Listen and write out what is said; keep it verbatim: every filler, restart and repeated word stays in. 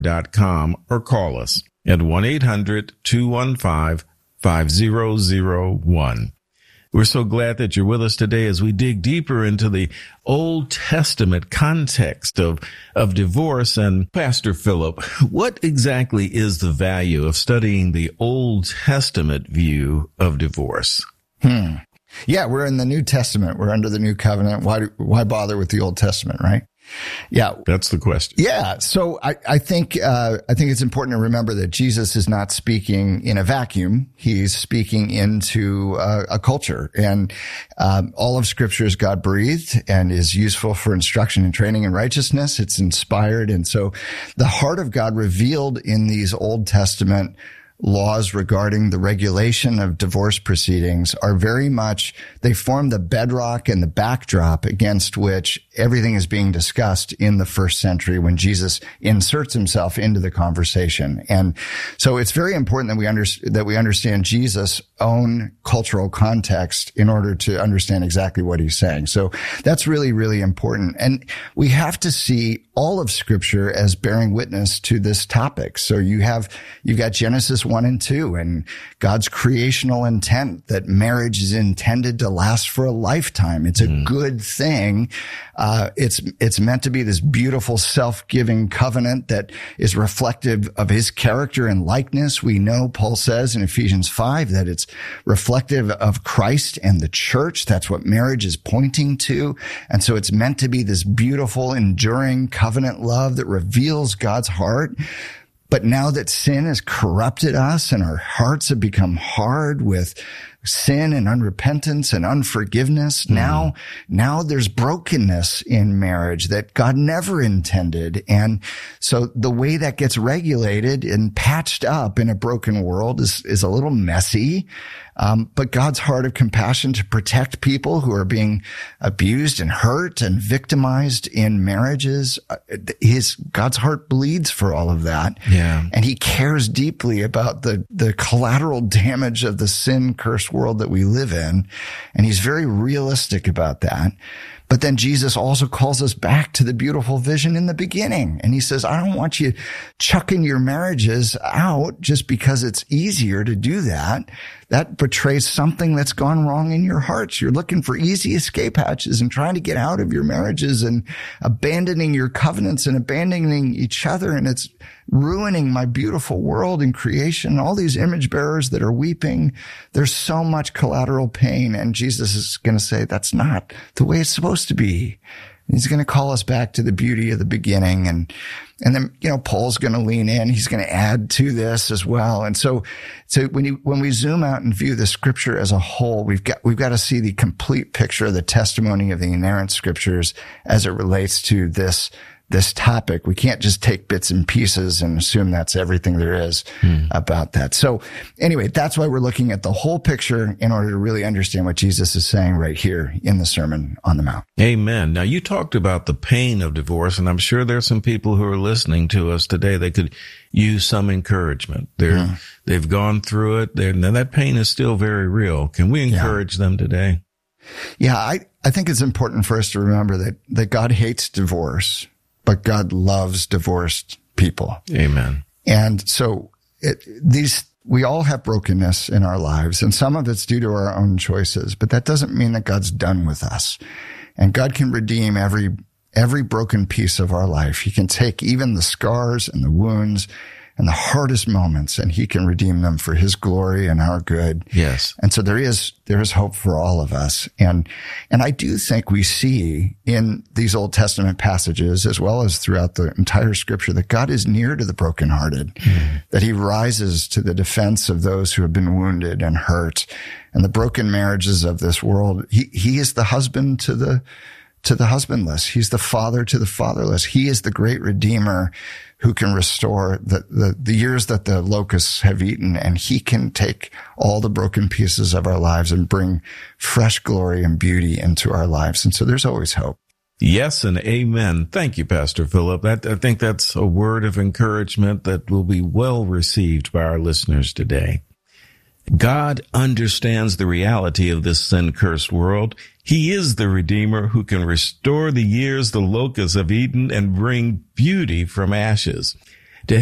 dot com or call us at one eight hundred two one five five zero zero one. We're so glad that you're with us today as we dig deeper into the Old Testament context of, of divorce. And Pastor Philip, what exactly is the value of studying the Old Testament view of divorce? Hmm. Yeah, we're in the New Testament. We're under the New Covenant. Why, why bother with the Old Testament, right? Yeah. That's the question. Yeah. So I, I think, uh, I think it's important to remember that Jesus is not speaking in a vacuum. He's speaking into uh, a culture, and, um, all of Scripture is God breathed and is useful for instruction and training in righteousness. It's inspired. And so the heart of God revealed in these Old Testament laws regarding the regulation of divorce proceedings are very much, they form the bedrock and the backdrop against which everything is being discussed in the first century when Jesus inserts himself into the conversation. And so it's very important that we under, that we understand Jesus' own cultural context in order to understand exactly what he's saying. So that's really, really important. And we have to see all of Scripture as bearing witness to this topic. So you have, you've got Genesis one and two and God's creational intent that marriage is intended to last for a lifetime. It's a mm. good thing. Uh, it's, it's meant to be this beautiful self-giving covenant that is reflective of his character and likeness. We know Paul says in Ephesians five that it's reflective of Christ and the church. That's what marriage is pointing to. And so it's meant to be this beautiful, enduring covenant love that reveals God's heart. But now that sin has corrupted us and our hearts have become hard with sin and unrepentance and unforgiveness, mm. now, now there's brokenness in marriage that God never intended. And so the way that gets regulated and patched up in a broken world is, is a little messy. Um, but God's heart of compassion to protect people who are being abused and hurt and victimized in marriages, uh, his, God's heart bleeds for all of that. Yeah. And he cares deeply about the, the collateral damage of the sin-cursed world that we live in. And he's very realistic about that. But then Jesus also calls us back to the beautiful vision in the beginning. And he says, I don't want you chucking your marriages out just because it's easier to do that. That betrays something that's gone wrong in your hearts. You're looking for easy escape hatches and trying to get out of your marriages and abandoning your covenants and abandoning each other. And it's ruining my beautiful world and creation. All these image bearers that are weeping. There's so much collateral pain. And Jesus is going to say, that's not the way it's supposed to be. He's going to call us back to the beauty of the beginning. And, and then, you know, Paul's going to lean in. He's going to add to this as well. And so, so when you, when we zoom out and view the Scripture as a whole, we've got, we've got to see the complete picture of the testimony of the inerrant Scriptures as it relates to this this topic. We can't just take bits and pieces and assume that's everything there is hmm. about that. So anyway, that's why we're looking at the whole picture in order to really understand what Jesus is saying right here in the Sermon on the Mount. Amen. Now, you talked about the pain of divorce, and I'm sure there's some people who are listening to us today that could use some encouragement. They're, hmm. they've gone through it. They're, now that pain is still very real. Can we encourage yeah. them today? Yeah, I, I think it's important for us to remember that, that God hates divorce, but God loves divorced people. Amen. And so it, these, we all have brokenness in our lives, and some of it's due to our own choices, but that doesn't mean that God's done with us. And God can redeem every, every broken piece of our life. He can take even the scars and the wounds and the hardest moments, and he can redeem them for his glory and our good. Yes. And so there is, there is hope for all of us. And, and I do think we see in these Old Testament passages, as well as throughout the entire Scripture, that God is near to the brokenhearted, mm-hmm. that he rises to the defense of those who have been wounded and hurt, and the broken marriages of this world. He, he is the husband to the, to the husbandless. He's the father to the fatherless. He is the great Redeemer who can restore the, the, the years that the locusts have eaten, and he can take all the broken pieces of our lives and bring fresh glory and beauty into our lives. And so there's always hope. Yes, and amen. Thank you, Pastor Philip. That, I think that's a word of encouragement that will be well received by our listeners today. God understands the reality of this sin-cursed world. He is the Redeemer who can restore the years the locusts have eaten and bring beauty from ashes.